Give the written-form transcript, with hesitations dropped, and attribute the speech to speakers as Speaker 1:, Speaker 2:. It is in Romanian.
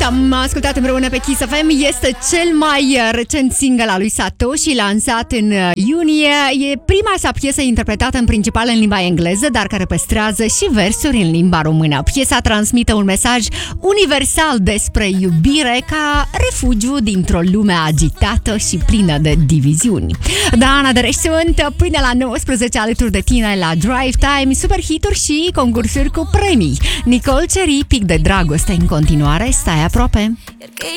Speaker 1: Am ascultat împreună pe Kiss FM. Este cel mai recent single al lui Satoshi, lansat în iunie. E prima sa piesă interpretată în principal în limba engleză, dar care păstrează și versuri în limba română. Piesa transmite un mesaj universal despre iubire ca refugiu dintr-o lume agitată și plină de diviziuni. Dana Dărești sunt până la 19 alături de tine la Drive Time, super hituri și concursuri cu premii. Nicole Cherry, Pic de dragoste în continuare, stai aproape.